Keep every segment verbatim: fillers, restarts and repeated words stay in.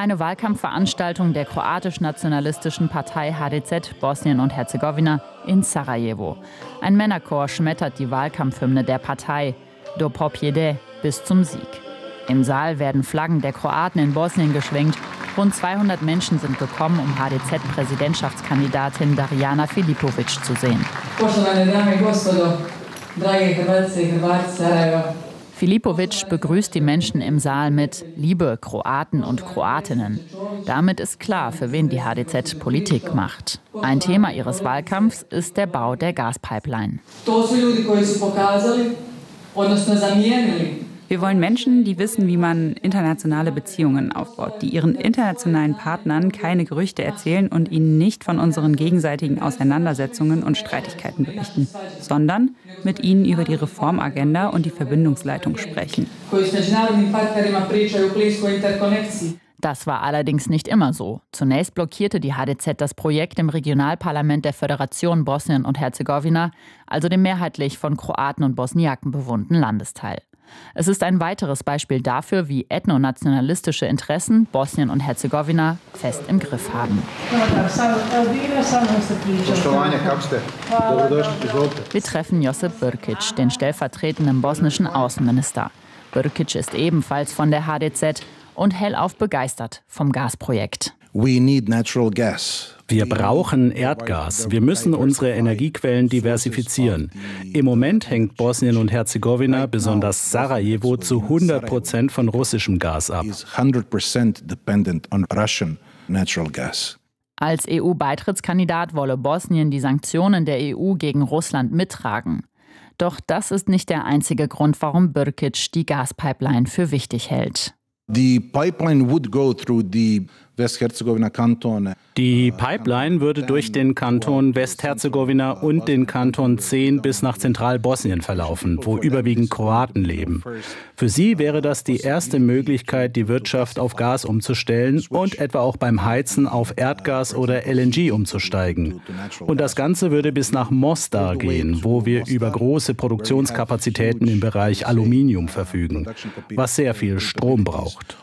eine Wahlkampfveranstaltung der kroatisch-nationalistischen Partei H D Z Bosnien und Herzegowina in Sarajevo. Ein Männerchor schmettert die Wahlkampfhymne der Partei Do Pobjede bis zum Sieg. Im Saal werden Flaggen der Kroaten in Bosnien geschwenkt. Rund zweihundert Menschen sind gekommen, um H D Z-Präsidentschaftskandidatin Darjana Filipović zu sehen. Filipović begrüßt die Menschen im Saal mit „Liebe Kroaten und Kroatinnen". Damit ist klar, für wen die H D Z Politik macht. Ein Thema ihres Wahlkampfs ist der Bau der Gaspipeline. Wir wollen Menschen, die wissen, wie man internationale Beziehungen aufbaut, die ihren internationalen Partnern keine Gerüchte erzählen und ihnen nicht von unseren gegenseitigen Auseinandersetzungen und Streitigkeiten berichten, sondern mit ihnen über die Reformagenda und die Verbindungsleitung sprechen. Das war allerdings nicht immer so. Zunächst blockierte die H D Z das Projekt im Regionalparlament der Föderation Bosnien und Herzegowina, also dem mehrheitlich von Kroaten und Bosniaken bewohnten Landesteil. Es ist ein weiteres Beispiel dafür, wie ethnonationalistische Interessen Bosnien und Herzegowina fest im Griff haben. Wir treffen Josip Brkić, den stellvertretenden bosnischen Außenminister. Brkić ist ebenfalls von der H D Z und hellauf begeistert vom Gasprojekt. We need natural gas. Wir brauchen Erdgas. Wir müssen unsere Energiequellen diversifizieren. Im Moment hängt Bosnien und Herzegowina, besonders Sarajevo, zu hundert Prozent von russischem Gas ab. Als E U-Beitrittskandidat wolle Bosnien die Sanktionen der E U gegen Russland mittragen. Doch das ist nicht der einzige Grund, warum Brkić die Gaspipeline für wichtig hält. Die Pipeline would go through the Westherzegowina-Kanton. Die Pipeline würde durch den Kanton Westherzegowina und den Kanton zehn bis nach Zentralbosnien verlaufen, wo überwiegend Kroaten leben. Für sie wäre das die erste Möglichkeit, die Wirtschaft auf Gas umzustellen und etwa auch beim Heizen auf Erdgas oder L N G umzusteigen. Und das Ganze würde bis nach Mostar gehen, wo wir über große Produktionskapazitäten im Bereich Aluminium verfügen, was sehr viel Strom braucht.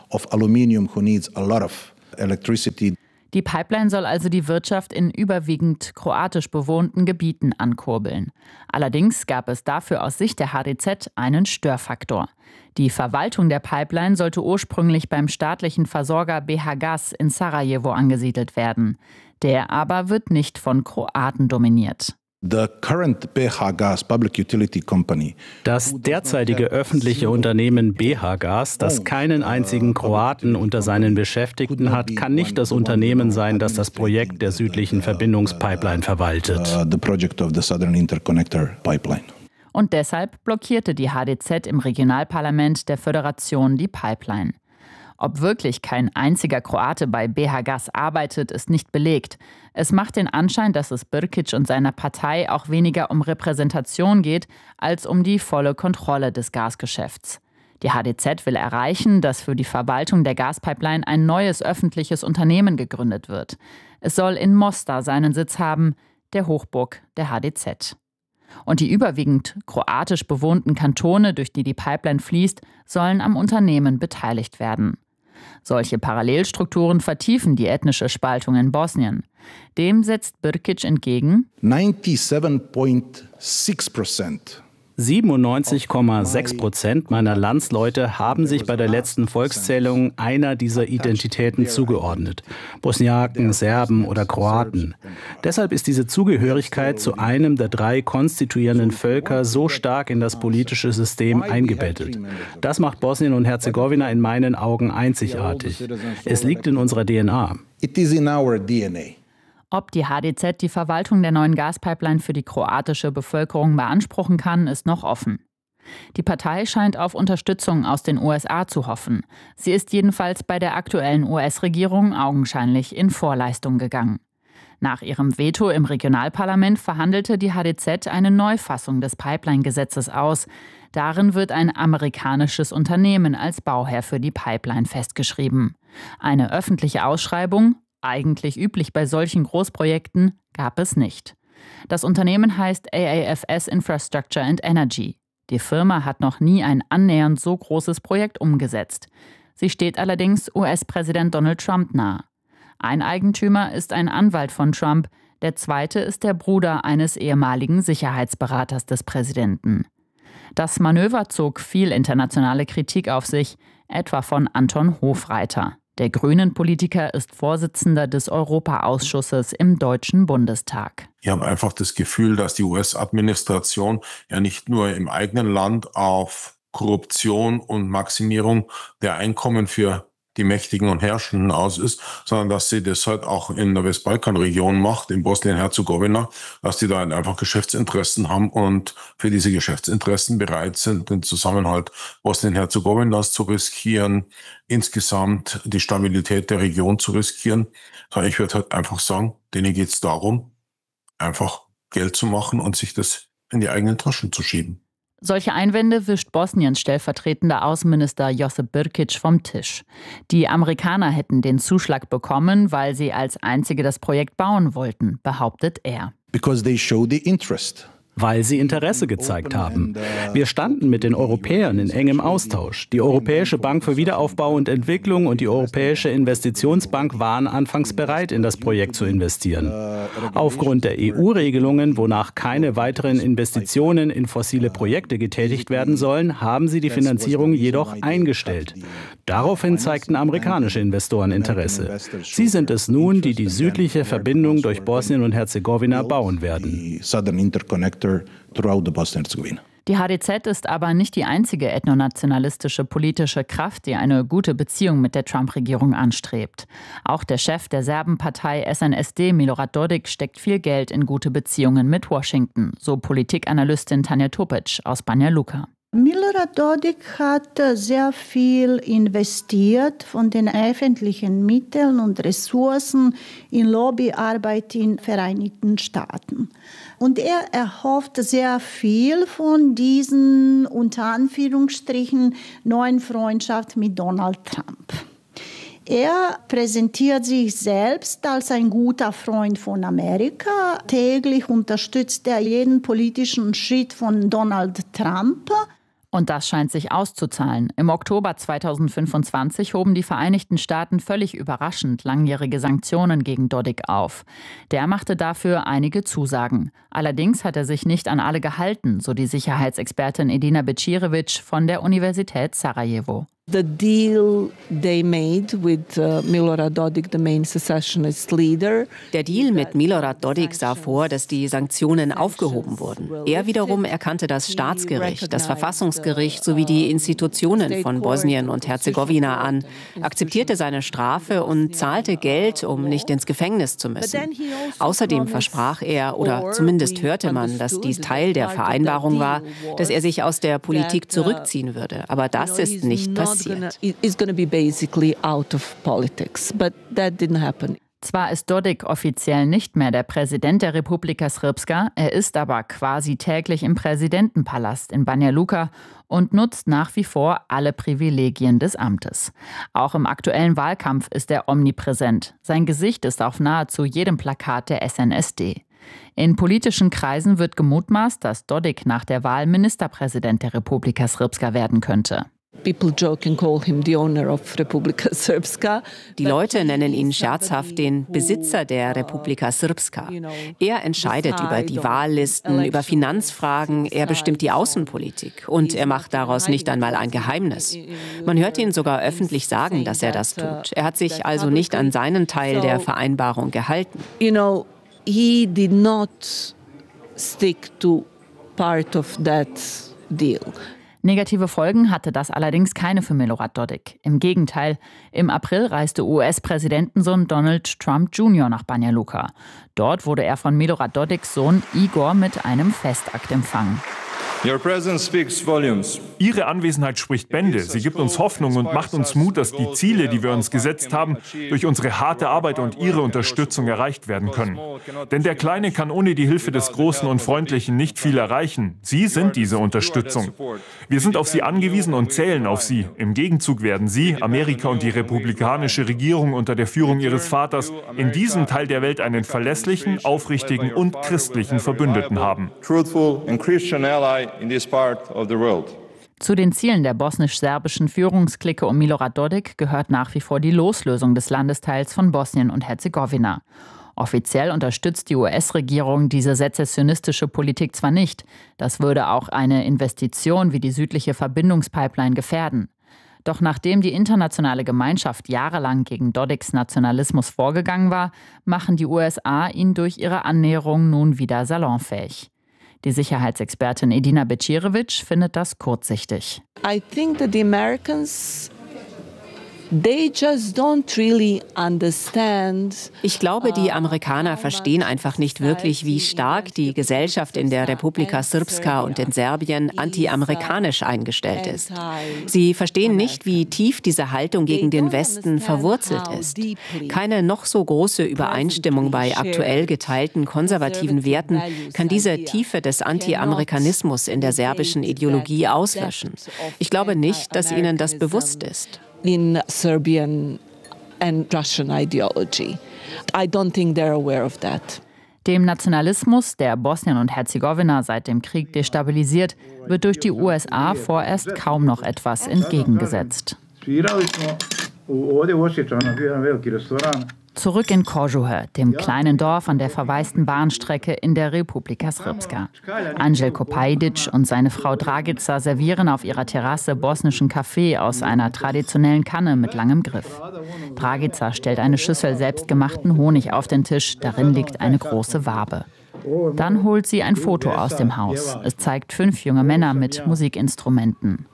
Die Pipeline soll also die Wirtschaft in überwiegend kroatisch bewohnten Gebieten ankurbeln. Allerdings gab es dafür aus Sicht der H D Z einen Störfaktor. Die Verwaltung der Pipeline sollte ursprünglich beim staatlichen Versorger B H Gas in Sarajevo angesiedelt werden. Der aber wird nicht von Kroaten dominiert. Das derzeitige öffentliche Unternehmen B H Gas, das keinen einzigen Kroaten unter seinen Beschäftigten hat, kann nicht das Unternehmen sein, das das Projekt der südlichen Verbindungspipeline verwaltet. Und deshalb blockierte die H D Z im Regionalparlament der Föderation die Pipeline. Ob wirklich kein einziger Kroate bei B H Gas arbeitet, ist nicht belegt. Es macht den Anschein, dass es Brkić und seiner Partei auch weniger um Repräsentation geht, als um die volle Kontrolle des Gasgeschäfts. Die H D Z will erreichen, dass für die Verwaltung der Gaspipeline ein neues öffentliches Unternehmen gegründet wird. Es soll in Mostar seinen Sitz haben, der Hochburg der H D Z. Und die überwiegend kroatisch bewohnten Kantone, durch die die Pipeline fließt, sollen am Unternehmen beteiligt werden. Solche Parallelstrukturen vertiefen die ethnische Spaltung in Bosnien. Dem setzt Brkić entgegen: siebenundneunzig Komma sechs Prozent siebenundneunzig Komma sechs Prozent meiner Landsleute haben sich bei der letzten Volkszählung einer dieser Identitäten zugeordnet. Bosniaken, Serben oder Kroaten. Deshalb ist diese Zugehörigkeit zu einem der drei konstituierenden Völker so stark in das politische System eingebettet. Das macht Bosnien und Herzegowina in meinen Augen einzigartig. Es liegt in unserer D N A. It is in our D N A. Ob die H D Z die Verwaltung der neuen Gaspipeline für die kroatische Bevölkerung beanspruchen kann, ist noch offen. Die Partei scheint auf Unterstützung aus den U S A zu hoffen. Sie ist jedenfalls bei der aktuellen U S-Regierung augenscheinlich in Vorleistung gegangen. Nach ihrem Veto im Regionalparlament verhandelte die H D Z eine Neufassung des Pipeline-Gesetzes aus. Darin wird ein amerikanisches Unternehmen als Bauherr für die Pipeline festgeschrieben. Eine öffentliche Ausschreibung, eigentlich üblich bei solchen Großprojekten, gab es nicht. Das Unternehmen heißt A A F S Infrastructure and Energy. Die Firma hat noch nie ein annähernd so großes Projekt umgesetzt. Sie steht allerdings U S-Präsident Donald Trump nahe. Ein Eigentümer ist ein Anwalt von Trump, der zweite ist der Bruder eines ehemaligen Sicherheitsberaters des Präsidenten. Das Manöver zog viel internationale Kritik auf sich, etwa von Anton Hofreiter. Der Grünen-Politiker ist Vorsitzender des Europa-Ausschusses im Deutschen Bundestag. Ich habe einfach das Gefühl, dass die U S-Administration ja nicht nur im eigenen Land auf Korruption und Maximierung der Einkommen für die Mächtigen und Herrschenden aus ist, sondern dass sie das halt auch in der Westbalkanregion macht, in Bosnien-Herzegowina, dass die da einfach Geschäftsinteressen haben und für diese Geschäftsinteressen bereit sind, den Zusammenhalt Bosnien-Herzegowinas zu riskieren, insgesamt die Stabilität der Region zu riskieren. Ich würde halt einfach sagen, denen geht es darum, einfach Geld zu machen und sich das in die eigenen Taschen zu schieben. Solche Einwände wischt Bosniens stellvertretender Außenminister Josip Brkić vom Tisch. Die Amerikaner hätten den Zuschlag bekommen, weil sie als einzige das Projekt bauen wollten, behauptet er. Because they show the interest. Weil sie Interesse gezeigt haben. Wir standen mit den Europäern in engem Austausch. Die Europäische Bank für Wiederaufbau und Entwicklung und die Europäische Investitionsbank waren anfangs bereit, in das Projekt zu investieren. Aufgrund der E U-Regelungen, wonach keine weiteren Investitionen in fossile Projekte getätigt werden sollen, haben sie die Finanzierung jedoch eingestellt. Daraufhin zeigten amerikanische Investoren Interesse. Sie sind es nun, die die südliche Verbindung durch Bosnien und Herzegowina bauen werden. Die H D Z ist aber nicht die einzige ethnonationalistische politische Kraft, die eine gute Beziehung mit der Trump-Regierung anstrebt. Auch der Chef der Serbenpartei S N S D, Milorad Dodik, steckt viel Geld in gute Beziehungen mit Washington, so Politikanalystin Tanja Topic aus Banja Luka. Milorad Dodik hat sehr viel investiert von den öffentlichen Mitteln und Ressourcen in Lobbyarbeit in den Vereinigten Staaten. Und er erhofft sehr viel von diesen, unter Anführungsstrichen, neuen Freundschaft mit Donald Trump. Er präsentiert sich selbst als ein guter Freund von Amerika. Täglich unterstützt er jeden politischen Schritt von Donald Trump. Und das scheint sich auszuzahlen. Im Oktober zweitausendfünfundzwanzig hoben die Vereinigten Staaten völlig überraschend langjährige Sanktionen gegen Dodik auf. Der machte dafür einige Zusagen. Allerdings hat er sich nicht an alle gehalten, so die Sicherheitsexpertin Edina Bećirević von der Universität Sarajevo. The deal they made with uh, Milorad Dodik, the main secessionist leader. Der Deal mit Milorad Dodik sah vor, dass die Sanktionen aufgehoben wurden. Er wiederum erkannte das Staatsgericht, das Verfassungsgericht sowie die Institutionen von Bosnien und Herzegowina an, akzeptierte seine Strafe und zahlte Geld, um nicht ins Gefängnis zu müssen. Außerdem versprach er, oder zumindest hörte man, dass dies Teil der Vereinbarung war, dass er sich aus der Politik zurückziehen würde. Aber das ist nicht passiert. Zwar ist Dodik offiziell nicht mehr der Präsident der Republika Srpska, er ist aber quasi täglich im Präsidentenpalast in Banja Luka und nutzt nach wie vor alle Privilegien des Amtes. Auch im aktuellen Wahlkampf ist er omnipräsent. Sein Gesicht ist auf nahezu jedem Plakat der S N S D. In politischen Kreisen wird gemutmaßt, dass Dodik nach der Wahl Ministerpräsident der Republika Srpska werden könnte. Die Leute nennen ihn scherzhaft den Besitzer der Republika Srpska. Er entscheidet über die Wahllisten, über Finanzfragen, er bestimmt die Außenpolitik und er macht daraus nicht einmal ein Geheimnis. Man hört ihn sogar öffentlich sagen, dass er das tut. Er hat sich also nicht an seinen Teil der Vereinbarung gehalten. You know, he did not stick to part of that deal. Negative Folgen hatte das allerdings keine für Milorad Dodik. Im Gegenteil, im April reiste U S-Präsidentensohn Donald Trump Junior nach Banja Luka. Dort wurde er von Milorad Dodiks Sohn Igor mit einem Festakt empfangen. Your presence speaks volumes. Ihre Anwesenheit spricht Bände. Sie gibt uns Hoffnung und macht uns Mut, dass die Ziele, die wir uns gesetzt haben, durch unsere harte Arbeit und Ihre Unterstützung erreicht werden können. Denn der Kleine kann ohne die Hilfe des Großen und Freundlichen nicht viel erreichen. Sie sind diese Unterstützung. Wir sind auf Sie angewiesen und zählen auf Sie. Im Gegenzug werden Sie, Amerika und die republikanische Regierung unter der Führung Ihres Vaters, in diesem Teil der Welt einen verlässlichen, aufrichtigen und christlichen Verbündeten haben. Truthful and Christian ally in this part of the world. Zu den Zielen der bosnisch-serbischen Führungsklicke um Milorad Dodik gehört nach wie vor die Loslösung des Landesteils von Bosnien und Herzegowina. Offiziell unterstützt die U S-Regierung diese sezessionistische Politik zwar nicht, das würde auch eine Investition wie die südliche Verbindungspipeline gefährden. Doch nachdem die internationale Gemeinschaft jahrelang gegen Dodiks Nationalismus vorgegangen war, machen die U S A ihn durch ihre Annäherung nun wieder salonfähig. Die Sicherheitsexpertin Edina Bećirević findet das kurzsichtig. I think that the Americans They just don't really understand. Ich glaube, die Amerikaner verstehen einfach nicht wirklich, wie stark die Gesellschaft in der Republika Srpska und in Serbien anti-amerikanisch eingestellt ist. Sie verstehen nicht, wie tief diese Haltung gegen den Westen verwurzelt ist. Keine noch so große Übereinstimmung bei aktuell geteilten konservativen Werten kann diese Tiefe des Anti-Amerikanismus in der serbischen Ideologie auslöschen. Ich glaube nicht, dass ihnen das bewusst ist. In Serbian and Russian ideology. I don't think they're aware of that. Dem Nationalismus, der Bosnien und Herzegowina seit dem Krieg destabilisiert, wird durch die U S A vorerst kaum noch etwas entgegengesetzt. Zurück in Kožuhe, dem kleinen Dorf an der verwaisten Bahnstrecke in der Republika Srpska. Anđelko Pajdić und seine Frau Dragica servieren auf ihrer Terrasse bosnischen Kaffee aus einer traditionellen Kanne mit langem Griff. Dragica stellt eine Schüssel selbstgemachten Honig auf den Tisch, darin liegt eine große Wabe. Dann holt sie ein Foto aus dem Haus. Es zeigt fünf junge Männer mit Musikinstrumenten.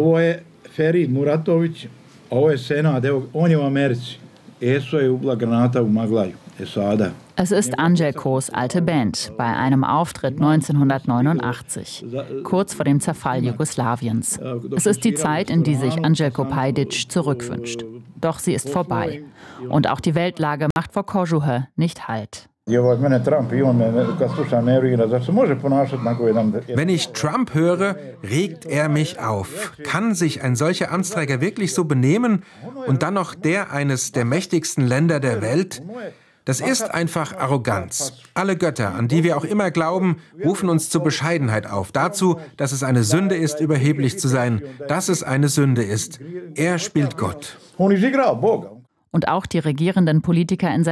Es ist Anđelkos alte Band bei einem Auftritt neunzehnhundertneunundachtzig, kurz vor dem Zerfall Jugoslawiens. Es ist die Zeit, in die sich Anđelko Pajdić zurückwünscht. Doch sie ist vorbei. Und auch die Weltlage macht vor Kožuhe nicht Halt. Wenn ich Trump höre, regt er mich auf. Kann sich ein solcher Amtsträger wirklich so benehmen und dann noch der eines der mächtigsten Länder der Welt? Das ist einfach Arroganz. Alle Götter, an die wir auch immer glauben, rufen uns zur Bescheidenheit auf. Dazu, dass es eine Sünde ist, überheblich zu sein. Dass es eine Sünde ist. Er spielt Gott. Und auch die regierenden Politiker in